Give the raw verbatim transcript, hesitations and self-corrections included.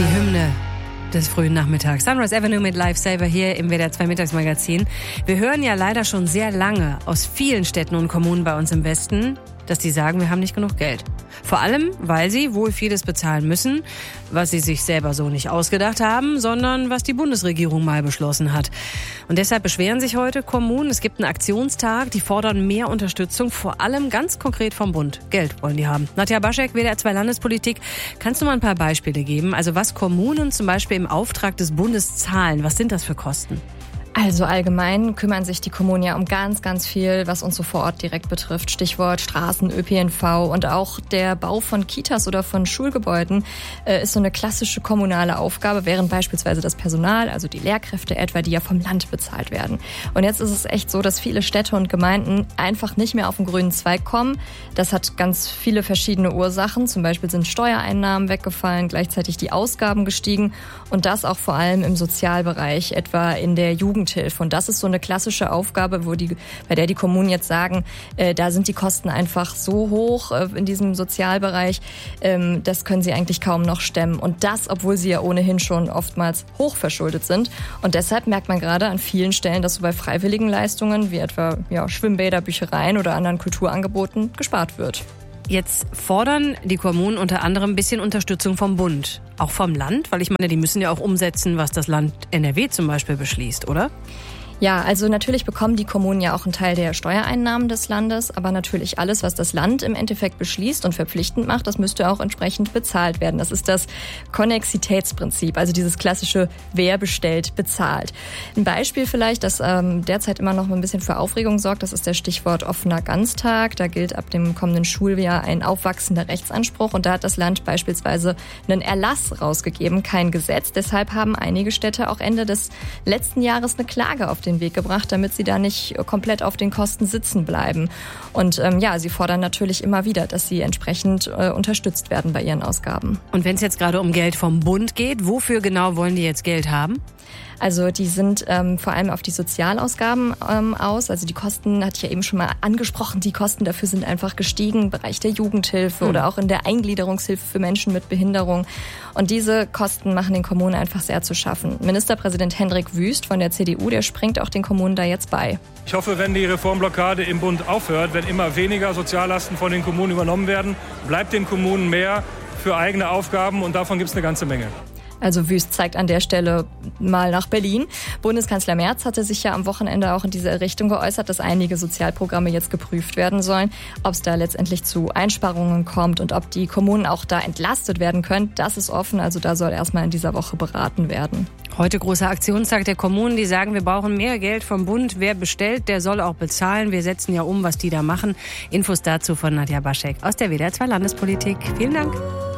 Die Hymne des frühen Nachmittags. Sunrise Avenue mit Lifesaver hier im W D R zwei Mittagsmagazin. Wir hören ja leider schon sehr lange aus vielen Städten und Kommunen bei uns im Westen, dass die sagen, wir haben nicht genug Geld. Vor allem, weil sie wohl vieles bezahlen müssen, was sie sich selber so nicht ausgedacht haben, sondern was die Bundesregierung mal beschlossen hat. Und deshalb beschweren sich heute Kommunen. Es gibt einen Aktionstag, die fordern mehr Unterstützung, vor allem ganz konkret vom Bund. Geld wollen die haben. Nadja Baschek, W D R zwei Landespolitik. Kannst du mal ein paar Beispiele geben? Also was Kommunen zum Beispiel im Auftrag des Bundes zahlen, was sind das für Kosten? Also allgemein kümmern sich die Kommunen ja um ganz, ganz viel, was uns so vor Ort direkt betrifft. Stichwort Straßen, Ö P N V und auch der Bau von Kitas oder von Schulgebäuden äh, ist so eine klassische kommunale Aufgabe, während beispielsweise das Personal, also die Lehrkräfte etwa, die ja vom Land bezahlt werden. Und jetzt ist es echt so, dass viele Städte und Gemeinden einfach nicht mehr auf den grünen Zweig kommen. Das hat ganz viele verschiedene Ursachen. Zum Beispiel sind Steuereinnahmen weggefallen, gleichzeitig die Ausgaben gestiegen und das auch vor allem im Sozialbereich, etwa in der Jugend. Und das ist so eine klassische Aufgabe, wo die, bei der die Kommunen jetzt sagen, äh, da sind die Kosten einfach so hoch äh, in diesem Sozialbereich, ähm, das können sie eigentlich kaum noch stemmen. Und das, obwohl sie ja ohnehin schon oftmals hochverschuldet sind. Und deshalb merkt man gerade an vielen Stellen, dass so bei freiwilligen Leistungen, wie etwa ja, Schwimmbäder, Büchereien oder anderen Kulturangeboten, gespart wird. Jetzt fordern die Kommunen unter anderem ein bisschen Unterstützung vom Bund, auch vom Land, weil ich meine, die müssen ja auch umsetzen, was das Land N R W zum Beispiel beschließt, oder? Ja, also natürlich bekommen die Kommunen ja auch einen Teil der Steuereinnahmen des Landes, aber natürlich alles, was das Land im Endeffekt beschließt und verpflichtend macht, das müsste auch entsprechend bezahlt werden. Das ist das Konnexitätsprinzip, also dieses klassische, wer bestellt, bezahlt. Ein Beispiel vielleicht, das ähm, derzeit immer noch ein bisschen für Aufregung sorgt, das ist der Stichwort offener Ganztag. Da gilt ab dem kommenden Schuljahr ein aufwachsender Rechtsanspruch und da hat das Land beispielsweise einen Erlass rausgegeben, kein Gesetz. Deshalb haben einige Städte auch Ende des letzten Jahres eine Klage auf den Weg gebracht, damit sie da nicht komplett auf den Kosten sitzen bleiben. Und ähm, ja, sie fordern natürlich immer wieder, dass sie entsprechend äh, unterstützt werden bei ihren Ausgaben. Und wenn es jetzt gerade um Geld vom Bund geht, wofür genau wollen die jetzt Geld haben? Also die sind ähm, vor allem auf die Sozialausgaben ähm, aus. Also die Kosten, hatte ich ja eben schon mal angesprochen, die Kosten dafür sind einfach gestiegen im Bereich der Jugendhilfe mhm. oder auch in der Eingliederungshilfe für Menschen mit Behinderung. Und diese Kosten machen den Kommunen einfach sehr zu schaffen. Ministerpräsident Hendrik Wüst von der C D U, der springt auch den Kommunen da jetzt bei. Ich hoffe, wenn die Reformblockade im Bund aufhört, wenn immer weniger Soziallasten von den Kommunen übernommen werden, bleibt den Kommunen mehr für eigene Aufgaben und davon gibt es eine ganze Menge. Also Wüst zeigt an der Stelle mal nach Berlin. Bundeskanzler Merz hatte sich ja am Wochenende auch in diese Richtung geäußert, dass einige Sozialprogramme jetzt geprüft werden sollen. Ob es da letztendlich zu Einsparungen kommt und ob die Kommunen auch da entlastet werden können, das ist offen. Also da soll erstmal in dieser Woche beraten werden. Heute großer Aktionstag der Kommunen, die sagen, wir brauchen mehr Geld vom Bund. Wer bestellt, der soll auch bezahlen. Wir setzen ja um, was die da machen. Infos dazu von Nadja Baschek aus der W D R zwei Landespolitik. Vielen Dank.